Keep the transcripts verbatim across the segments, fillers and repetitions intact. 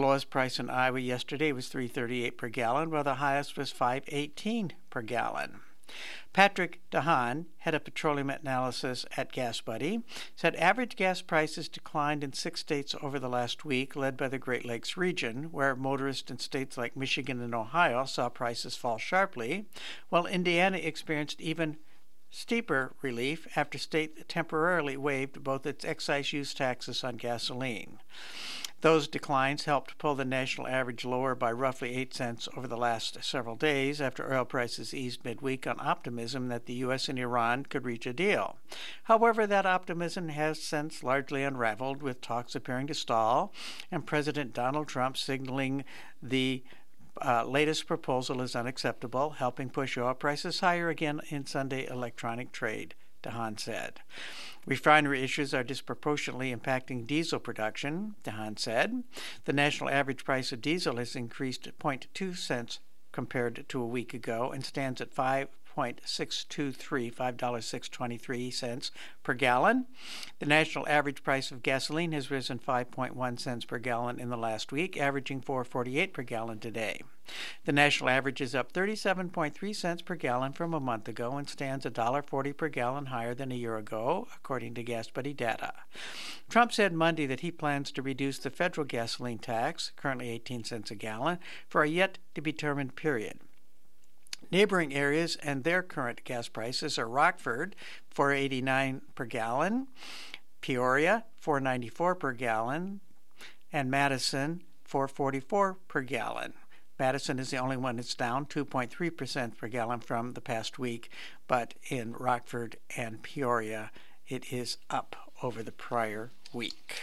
lowest price in Iowa yesterday was three dollars and thirty-eight cents per gallon, while the highest was five dollars and eighteen cents per gallon. Patrick DeHaan, head of petroleum analysis at GasBuddy, said average gas prices declined in six states over the last week, led by the Great Lakes region, where motorists in states like Michigan and Ohio saw prices fall sharply, while Indiana experienced even steeper relief after state temporarily waived both its excise use taxes on gasoline. Those declines helped pull the national average lower by roughly eight cents over the last several days after oil prices eased midweek on optimism that the U S and Iran could reach a deal. However, that optimism has since largely unraveled, with talks appearing to stall and President Donald Trump signaling the Uh, latest proposal is unacceptable, helping push oil prices higher again in Sunday electronic trade, DeHaan said. Refinery issues are disproportionately impacting diesel production, DeHaan said. The national average price of diesel has increased zero point two cents compared to a week ago and stands at five point six two three, five dollars and six dollars and twenty-three cents per gallon. The national average price of gasoline has risen five point one cents per gallon in the last week, averaging four dollars and forty-eight cents per gallon today. The national average is up thirty-seven point three cents per gallon from a month ago and stands one dollar and forty cents per gallon higher than a year ago, according to GasBuddy data. Trump said Monday that he plans to reduce the federal gasoline tax, currently eighteen cents a gallon, for a yet-to-be-determined period. Neighboring areas and their current gas prices are Rockford, four dollars and eighty-nine cents per gallon, Peoria, four dollars and ninety-four cents per gallon, and Madison, four dollars and forty-four cents per gallon. Madison is the only one that's down two point three percent per gallon from the past week, but in Rockford and Peoria, it is up over the prior week.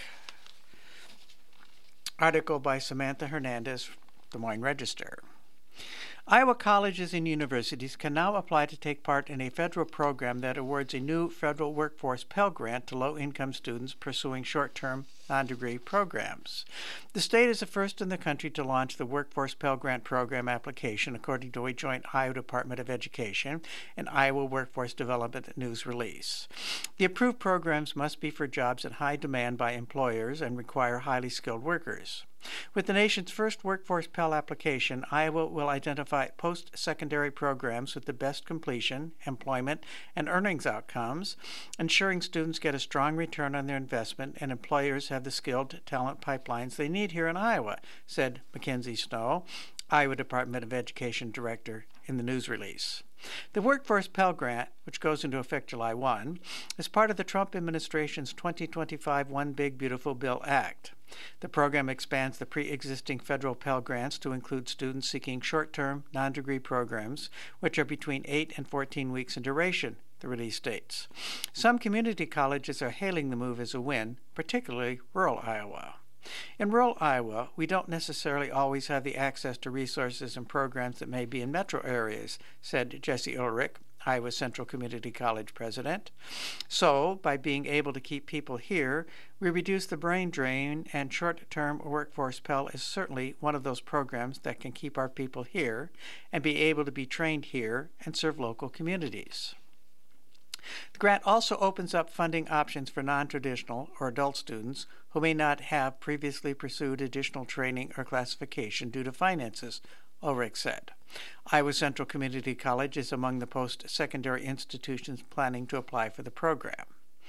Article by Samantha Hernandez, Des Moines Register. Iowa colleges and universities can now apply to take part in a federal program that awards a new federal workforce Pell Grant to low-income students pursuing short-term, non-degree programs. The state is the first in the country to launch the Workforce Pell Grant Program application, according to a joint Iowa Department of Education and Iowa Workforce Development news release. The approved programs must be for jobs in high demand by employers and require highly skilled workers. With the nation's first Workforce Pell application, Iowa will identify post-secondary programs with the best completion, employment, and earnings outcomes, ensuring students get a strong return on their investment and employers have the skilled talent pipelines they need here in Iowa, said Mackenzie Snow, Iowa Department of Education Director, in the news release. The Workforce Pell Grant, which goes into effect July first, is part of the Trump administration's twenty twenty-five One Big Beautiful Bill Act. The program expands the pre-existing federal Pell Grants to include students seeking short-term, non-degree programs, which are between eight and fourteen weeks in duration, the release states. Some community colleges are hailing the move as a win, particularly rural Iowa. In rural Iowa, we don't necessarily always have the access to resources and programs that may be in metro areas, said Jesse Ulrich, Iowa Central Community College president. So, by being able to keep people here, we reduce the brain drain, and short-term workforce Pell is certainly one of those programs that can keep our people here and be able to be trained here and serve local communities. The grant also opens up funding options for non-traditional or adult students who may not have previously pursued additional training or classification due to finances, Ulrich said. Iowa Central Community College is among the post-secondary institutions planning to apply for the program.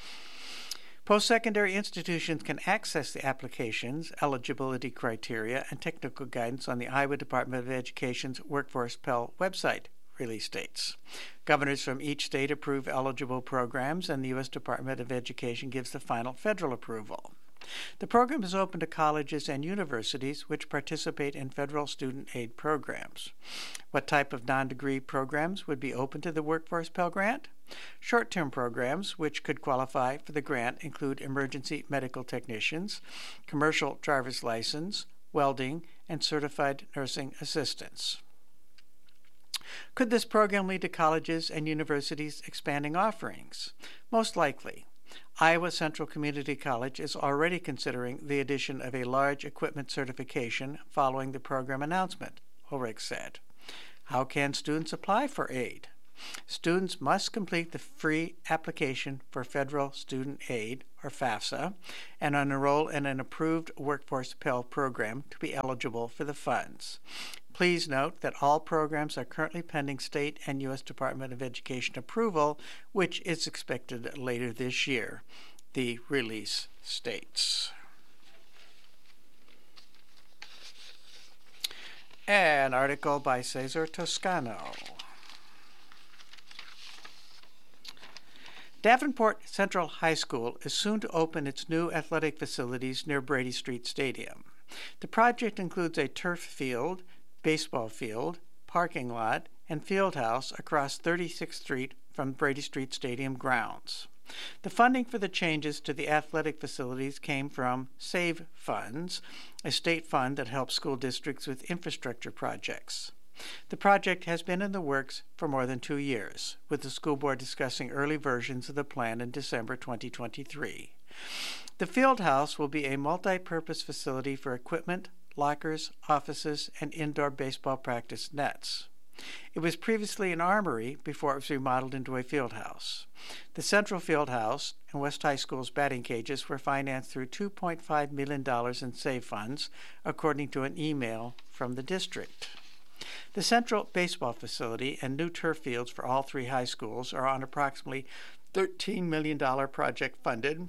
Post-secondary institutions can access the applications, eligibility criteria, and technical guidance on the Iowa Department of Education's Workforce Pell website, release states. Governors from each state approve eligible programs, and the U S Department of Education gives the final federal approval. The program is open to colleges and universities which participate in federal student aid programs. What type of non-degree programs would be open to the Workforce Pell Grant? Short-term programs which could qualify for the grant include emergency medical technicians, commercial driver's license, welding, and certified nursing assistants. Could this program lead to colleges and universities expanding offerings? Most likely. Iowa Central Community College is already considering the addition of a large equipment certification following the program announcement, Ulrich said. How can students apply for aid? Students must complete the free application for federal student aid, or FAFSA, and enroll in an approved Workforce Pell program to be eligible for the funds. Please note that all programs are currently pending state and U S Department of Education approval, which is expected later this year. The release states. An article by Cesar Toscano. Davenport Central High School is soon to open its new athletic facilities near Brady Street Stadium. The project includes a turf field, baseball field, parking lot, and field house across thirty-sixth Street from Brady Street Stadium grounds. The funding for the changes to the athletic facilities came from SAVE Funds, a state fund that helps school districts with infrastructure projects. The project has been in the works for more than two years, with the school board discussing early versions of the plan in December twenty twenty-three. The field house will be a multi-purpose facility for equipment, lockers, offices, and indoor baseball practice nets. It was previously an armory before it was remodeled into a field house. The Central Field House and West High School's batting cages were financed through two point five million dollars in SAVE funds, according to an email from the district. The Central baseball facility and new turf fields for all three high schools are on approximately thirteen million dollars project funded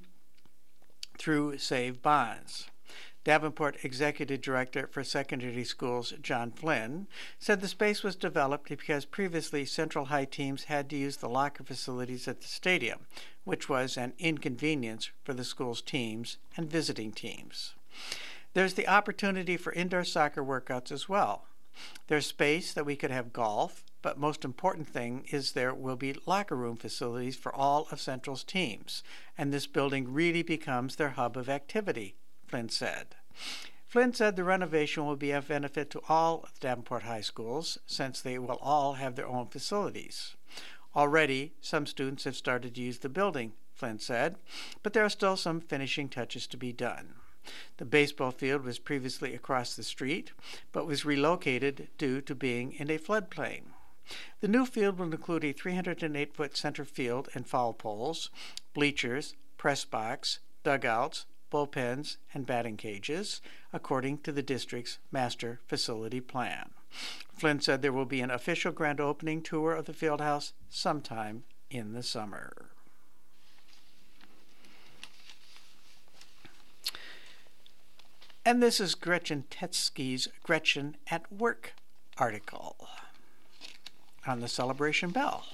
through SAVE bonds. Davenport Executive Director for Secondary Schools, John Flynn, said the space was developed because previously Central High teams had to use the locker facilities at the stadium, which was an inconvenience for the school's teams and visiting teams. There's the opportunity for indoor soccer workouts as well. There's space that we could have golf, but most important thing is there will be locker room facilities for all of Central's teams, and this building really becomes their hub of activity, Flynn said. Flynn said the renovation will be of benefit to all of Davenport High Schools, since they will all have their own facilities. Already, some students have started to use the building, Flynn said, but there are still some finishing touches to be done. The baseball field was previously across the street, but was relocated due to being in a floodplain. The new field will include a three hundred eight foot center field and foul poles, bleachers, press box, dugouts, bullpens, and batting cages, according to the district's master facility plan. Flynn said there will be an official grand opening tour of the field house sometime in the summer. And this is Gretchen Tetsky's Gretchen at Work article on the Celebration Bell.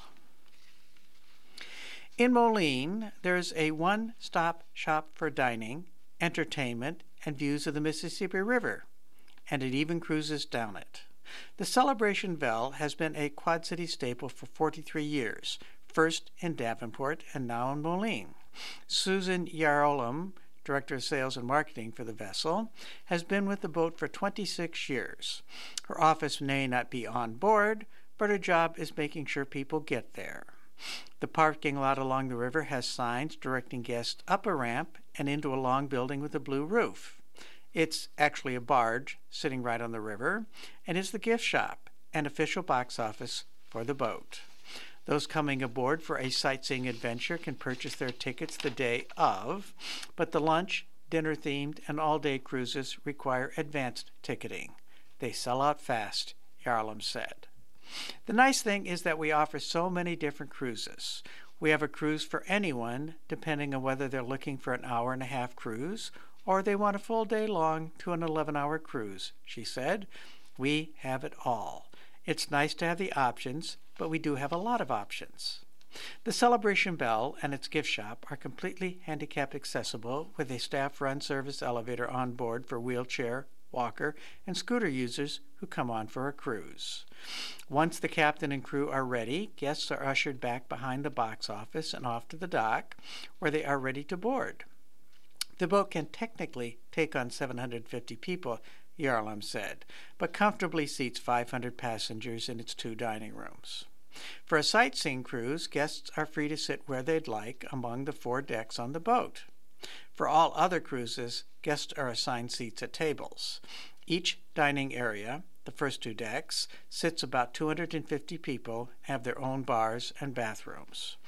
In Moline, there's a one-stop shop for dining, entertainment, and views of the Mississippi River, and it even cruises down it. The Celebration Bell has been a Quad City staple for forty-three years, first in Davenport and now in Moline. Susan Yarolum, Director of Sales and Marketing for the vessel, has been with the boat for twenty-six years. Her office may not be on board, but her job is making sure people get there. The parking lot along the river has signs directing guests up a ramp and into a long building with a blue roof. It's actually a barge sitting right on the river, and is the gift shop and official box office for the boat. Those coming aboard for a sightseeing adventure can purchase their tickets the day of, but the lunch, dinner-themed, and all-day cruises require advanced ticketing. They sell out fast, Yarlum said. The nice thing is that we offer so many different cruises. We have a cruise for anyone, depending on whether they're looking for an hour and a half cruise or they want a full day long to an eleven hour cruise, she said. We have it all. It's nice to have the options, but we do have a lot of options. The Celebration Bell and its gift shop are completely handicap accessible with a staff-run service elevator on board for wheelchair, walker, and scooter users who come on for a cruise. Once the captain and crew are ready, guests are ushered back behind the box office and off to the dock, where they are ready to board. The boat can technically take on seven hundred fifty people, Yarlum said, but comfortably seats five hundred passengers in its two dining rooms. For a sightseeing cruise, guests are free to sit where they'd like among the four decks on the boat. For all other cruises, guests are assigned seats at tables. Each dining area, the first two decks, sits about two hundred fifty people and have their own bars and bathrooms.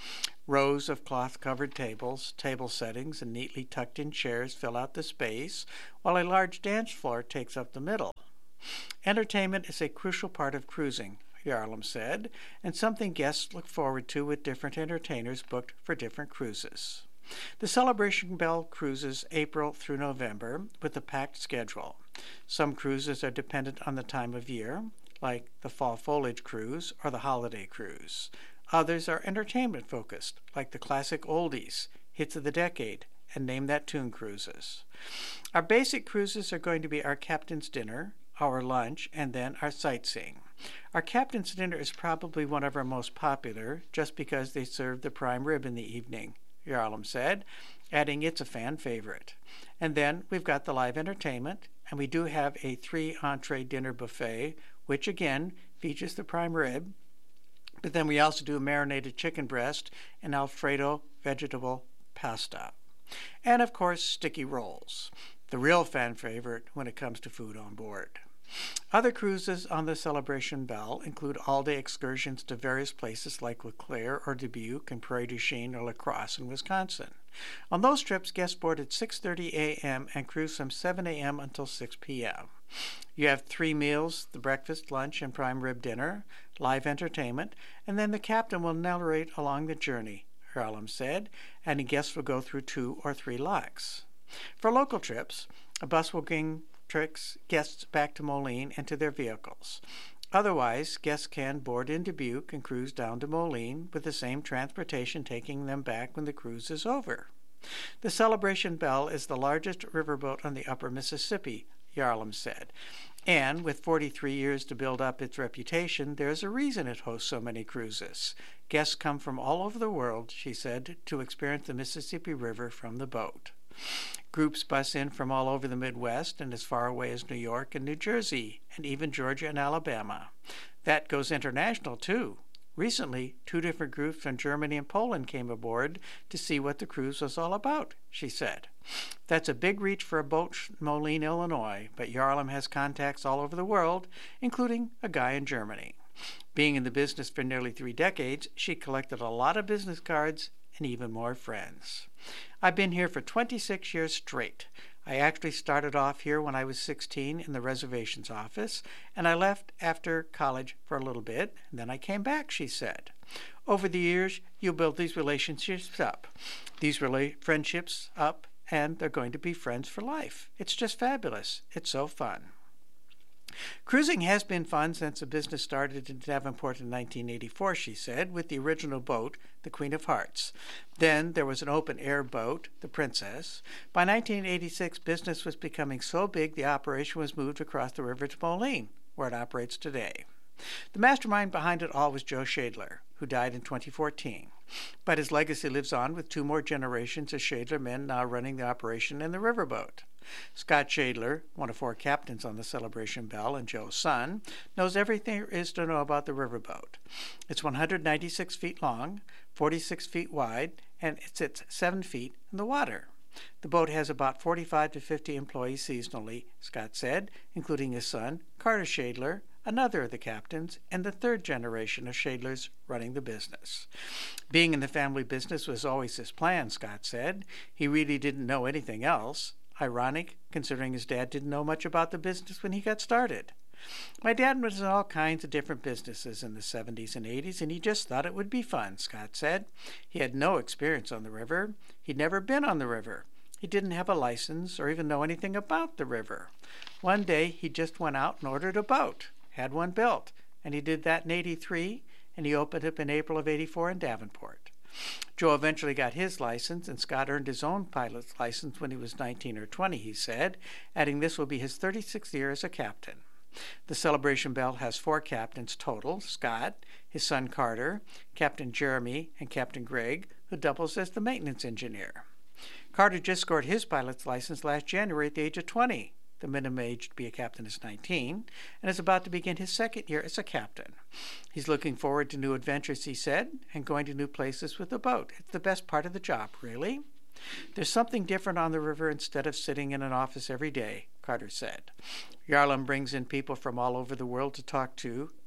Rows of cloth-covered tables, table settings, and neatly tucked-in chairs fill out the space, while a large dance floor takes up the middle. Entertainment is a crucial part of cruising, Yarlum said, and something guests look forward to with different entertainers booked for different cruises. The Celebration Belle cruises April through November with a packed schedule. Some cruises are dependent on the time of year, like the Fall Foliage Cruise or the Holiday Cruise. Others are entertainment-focused, like the Classic Oldies, Hits of the Decade, and Name That Tune cruises. Our basic cruises are going to be our captain's dinner, our lunch, and then our sightseeing. Our captain's dinner is probably one of our most popular, just because they serve the prime rib in the evening, Yarlum said, adding it's a fan favorite. And then we've got the live entertainment, and we do have a three-entree dinner buffet, which again features the prime rib, but then we also do a marinated chicken breast and Alfredo vegetable pasta. And of course, sticky rolls, the real fan favorite when it comes to food on board. Other cruises on the Celebration Belle include all-day excursions to various places like LeClaire or Dubuque and Prairie du Chien or La Crosse in Wisconsin. On those trips, guests board at six thirty a.m. and cruise from seven a.m. until six p.m. You have three meals, the breakfast, lunch, and prime rib dinner, live entertainment, and then the captain will narrate along the journey, Yarlum said, and guests will go through two or three locks. For local trips, a bus will bring tricks guests back to Moline and to their vehicles. Otherwise, guests can board in Dubuque and cruise down to Moline with the same transportation taking them back when the cruise is over. The Celebration Belle is the largest riverboat on the upper Mississippi, Yarlum said, and with forty-three years to build up its reputation, there's a reason it hosts so many cruises. Guests come from all over the world, she said, to experience the Mississippi River from the boat. Groups bus in from all over the Midwest and as far away as New York and New Jersey, and even Georgia and Alabama. That goes international, too. Recently, two different groups from Germany and Poland came aboard to see what the cruise was all about, she said. That's a big reach for a boat in Moline, Illinois, but Yarlum has contacts all over the world, including a guy in Germany. Being in the business for nearly three decades, she collected a lot of business cards and even more friends. I've been here for twenty-six years straight. I actually started off here when I was sixteen in the reservations office, and I left after college for a little bit, and then I came back, she said. Over the years, you build these relationships up, these rela- friendships up, and they're going to be friends for life. It's just fabulous. It's so fun. Cruising has been fun since the business started in Davenport in nineteen eighty-four, she said, with the original boat, the Queen of Hearts. Then there was an open-air boat, the Princess. By nineteen eighty-six, business was becoming so big the operation was moved across the river to Moline, where it operates today. The mastermind behind it all was Joe Shadler, who died in twenty fourteen. But his legacy lives on with two more generations of Shadler men now running the operation in the riverboat. Scott Shadler, one of four captains on the Celebration Belle and Joe's son, knows everything there is to know about the riverboat. It's one hundred ninety-six feet long, forty-six feet wide, and it sits seven feet in the water. The boat has about forty-five to fifty employees seasonally, Scott said, including his son, Carter Shadler, another of the captains, and the third generation of Shadlers running the business. Being in the family business was always his plan, Scott said. He really didn't know anything else. Ironic, considering his dad didn't know much about the business when he got started. My dad was in all kinds of different businesses in the seventies and eighties, and he just thought it would be fun, Scott said. He had no experience on the river. He'd never been on the river. He didn't have a license or even know anything about the river. One day, he just went out and ordered a boat, had one built, and he did that in eighty-three, and he opened up in April of eighty-four in Davenport. Joe eventually got his license, and Scott earned his own pilot's license when he was nineteen or twenty, he said, adding this will be his thirty-sixth year as a captain. The Celebration Belle has four captains total, Scott, his son Carter, Captain Jeremy, and Captain Greg, who doubles as the maintenance engineer. Carter just scored his pilot's license last January at the age of twenty. The minimum age to be a captain is nineteen, and is about to begin his second year as a captain. He's looking forward to new adventures, he said, and going to new places with the boat. It's the best part of the job, really. There's something different on the river instead of sitting in an office every day, Carter said. Yarlum brings in people from all over the world to talk to,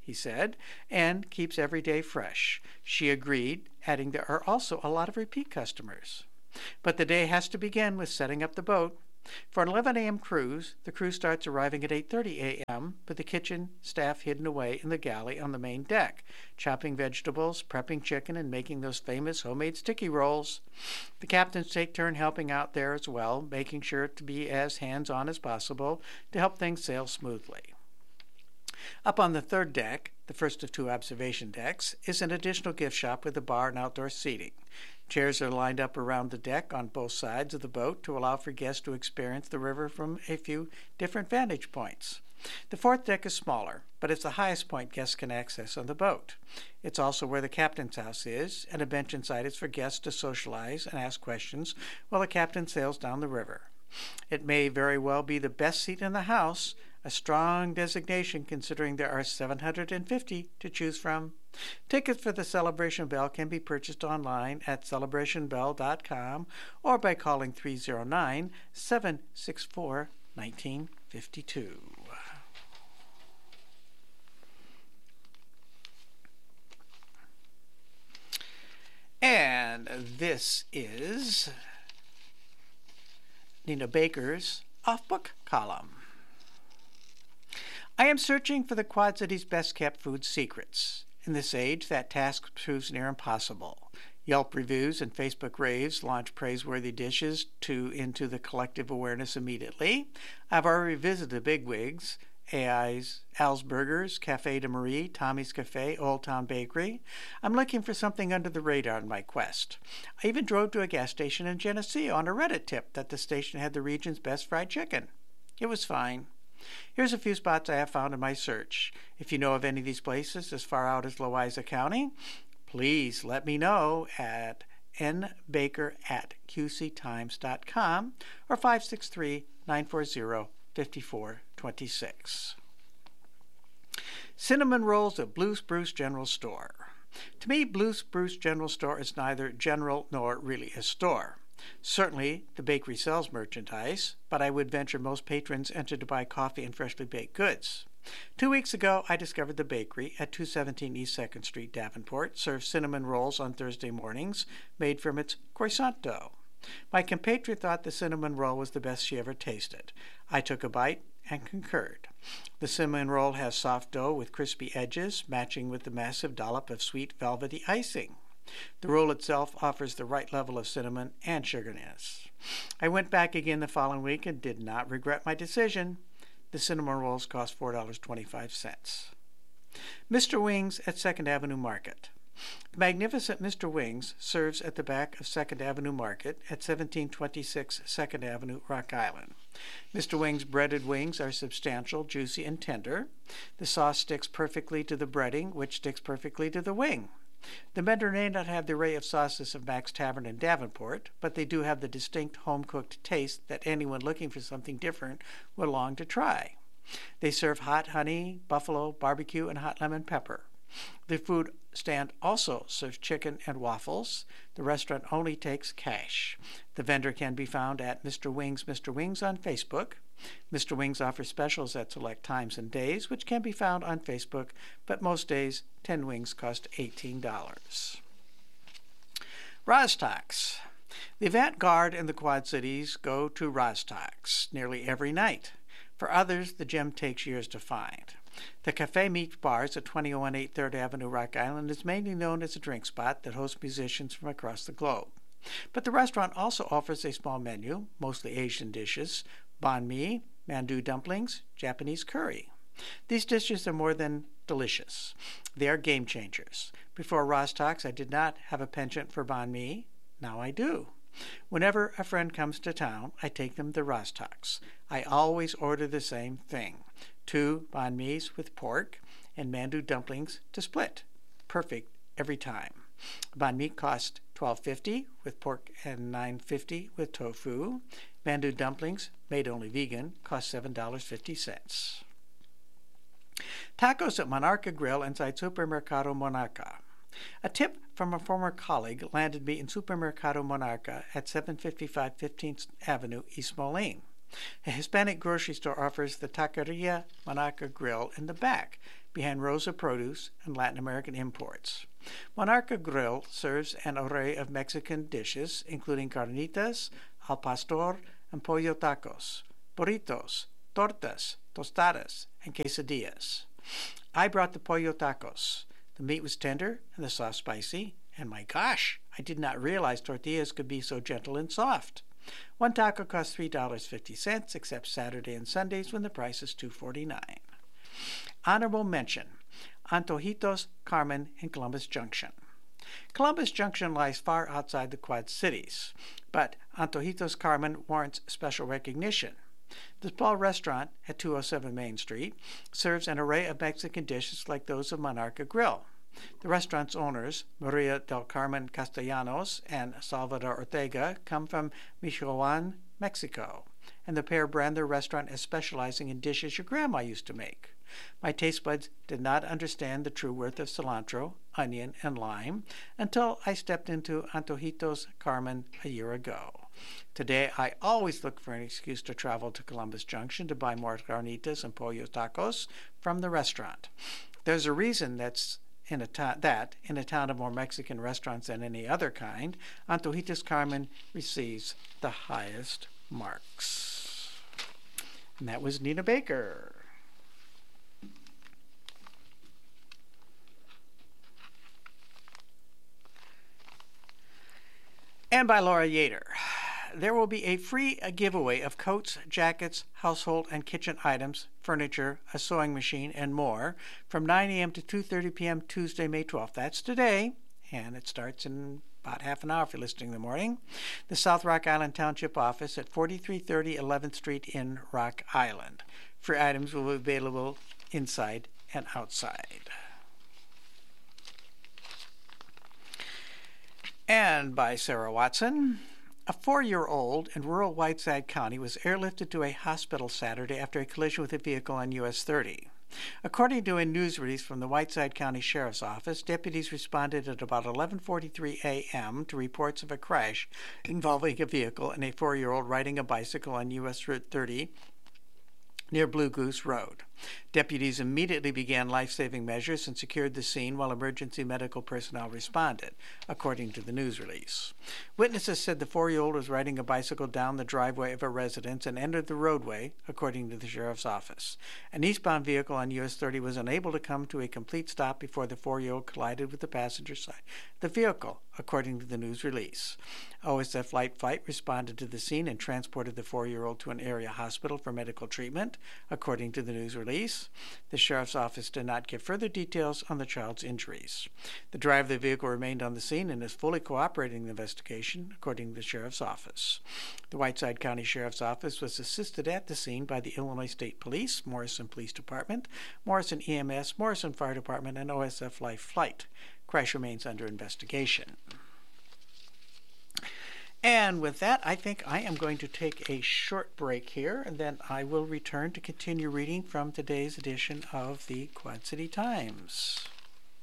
he said, and keeps every day fresh. She agreed, adding there are also a lot of repeat customers. But the day has to begin with setting up the boat. For an eleven a.m. cruise, the crew starts arriving at eight thirty a.m. with the kitchen staff hidden away in the galley on the main deck, chopping vegetables, prepping chicken, and making those famous homemade sticky rolls. The captains take turn helping out there as well, making sure to be as hands-on as possible to help things sail smoothly. Up on the third deck, the first of two observation decks, is an additional gift shop with a bar and outdoor seating. Chairs are lined up around the deck on both sides of the boat to allow for guests to experience the river from a few different vantage points. The fourth deck is smaller, but it's the highest point guests can access on the boat. It's also where the captain's house is, and a bench inside is for guests to socialize and ask questions while the captain sails down the river. It may very well be the best seat in the house, a strong designation considering there are seven hundred fifty to choose from. Tickets for the Celebration Bell can be purchased online at celebration bell dot com or by calling three oh nine, seven six four, one nine five two. And this is Nina Baker's off-book column. I am searching for the Quad Cities' best-kept food secrets. In this age, that task proves near impossible. Yelp reviews and Facebook raves launch praiseworthy dishes to into the collective awareness immediately. I've already visited the bigwigs, A I's, Al's Burgers, Cafe de Marie, Tommy's Cafe, Old Town Bakery. I'm looking for something under the radar in my quest. I even drove to a gas station in Geneseo on a Reddit tip that the station had the region's best fried chicken. It was fine. Here's a few spots I have found in my search. If you know of any of these places as far out as Louisa County, please let me know at nbaker at q c times dot com or five six three, nine four zero, five four two six. Cinnamon rolls at Blue Spruce General Store. To me, Blue Spruce General Store is neither general nor really a store. Certainly, the bakery sells merchandise, but I would venture most patrons enter to buy coffee and freshly baked goods. Two weeks ago, I discovered the bakery at two seventeen East second Street, Davenport, serves cinnamon rolls on Thursday mornings made from its croissant dough. My compatriot thought the cinnamon roll was the best she ever tasted. I took a bite and concurred. The cinnamon roll has soft dough with crispy edges, matching with the massive dollop of sweet velvety icing. The roll itself offers the right level of cinnamon and sugariness. I went back again the following week and did not regret my decision. The cinnamon rolls cost four dollars and twenty-five cents. Mister Wings at Second Avenue Market. The magnificent Mister Wings serves at the back of Second Avenue Market at seventeen twenty-six Second Avenue, Rock Island. Mister Wings' breaded wings are substantial, juicy, and tender. The sauce sticks perfectly to the breading, which sticks perfectly to the wing. The vendor may not have the array of sauces of Mack's Tavern in Davenport, but they do have the distinct home-cooked taste that anyone looking for something different will long to try. They serve hot honey, buffalo, barbecue, and hot lemon pepper. The food stand also serves chicken and waffles. The restaurant only takes cash. The vendor can be found at Mister Wings Mister Wings on Facebook. Mister Wings offers specials at select times and days, which can be found on Facebook, but most days, ten wings cost eighteen dollars. Roztox. The avant-garde in the Quad Cities go to Roztox nearly every night. For others, the gem takes years to find. The Cafe Meat Bars at twenty oh one East third Avenue, Rock Island is mainly known as a drink spot that hosts musicians from across the globe. But the restaurant also offers a small menu, mostly Asian dishes, banh mi, mandu dumplings, Japanese curry. These dishes are more than delicious. They are game changers. Before Roztox, I did not have a penchant for banh mi. Now I do. Whenever a friend comes to town, I take them to Roztox. I always order the same thing. Two banh mi's with pork and mandu dumplings to split. Perfect every time. Banh mi cost twelve fifty with pork and nine fifty with tofu. Mandu dumplings, made only vegan, cost seven dollars and fifty cents. Tacos at Monarca Grill inside Supermercado Monarca. A tip from a former colleague landed me in Supermercado Monarca at seven fifty-five fifteenth Avenue, East Moline. A Hispanic grocery store offers the Taqueria Monarca Grill in the back, behind Rosa Produce and Latin American imports. Monarca Grill serves an array of Mexican dishes, including carnitas, al pastor, and pollo tacos, burritos, tortas, tostadas, and quesadillas. I brought the pollo tacos. The meat was tender and the sauce spicy, and my gosh, I did not realize tortillas could be so gentle and soft. One taco costs three dollars and fifty cents, except Saturday and Sundays when the price is two dollars and forty-nine cents. Honorable mention, Antojitos Carmen in Columbus Junction. Columbus Junction lies far outside the Quad Cities, but Antojitos Carmen warrants special recognition. The small restaurant at two oh seven Main Street serves an array of Mexican dishes like those of Monarca Grill. The restaurant's owners, Maria del Carmen Castellanos and Salvador Ortega, come from Michoacan, Mexico, and the pair brand their restaurant as specializing in dishes your grandma used to make. My taste buds did not understand the true worth of cilantro, onion, and lime until I stepped into Antojitos Carmen a year ago. Today, I always look for an excuse to travel to Columbus Junction to buy more carnitas and pollo tacos from the restaurant. There's a reason that's in a ta- that, in a town of more Mexican restaurants than any other kind, Antojitos Carmen receives the highest marks. And that was Nina Baker. And by Laura Yater. There will be a free giveaway of coats, jackets, household and kitchen items, furniture, a sewing machine, and more from nine a.m. to two thirty p.m. Tuesday, May twelfth. That's today, and it starts in about half an hour if you're listening in the morning. The South Rock Island Township office at forty-three thirty eleventh Street in Rock Island. Free items will be available inside and outside. And by Sarah Watson. A four-year-old in rural Whiteside County was airlifted to a hospital Saturday after a collision with a vehicle on U S thirty. According to a news release from the Whiteside County Sheriff's Office, deputies responded at about eleven forty-three a.m. to reports of a crash involving a vehicle and a four-year-old riding a bicycle on U S Route thirty near Blue Goose Road. Deputies immediately began life-saving measures and secured the scene while emergency medical personnel responded, according to the news release. Witnesses said the four-year-old was riding a bicycle down the driveway of a residence and entered the roadway, according to the sheriff's office. An eastbound vehicle on U S thirty was unable to come to a complete stop before the four-year-old collided with the passenger side of the vehicle, according to the news release. O S F Light Flight responded to the scene and transported the four-year-old to an area hospital for medical treatment, according to the news release. The sheriff's office did not give further details on the child's injuries. The driver of the vehicle remained on the scene and is fully cooperating in the investigation, according to the sheriff's office. The Whiteside County Sheriff's Office was assisted at the scene by the Illinois State Police, Morrison Police Department, Morrison E M S, Morrison Fire Department, and O S F Life Flight. Crash remains under investigation. And with that, I think I am going to take a short break here, and then I will return to continue reading from today's edition of the Quad City Times.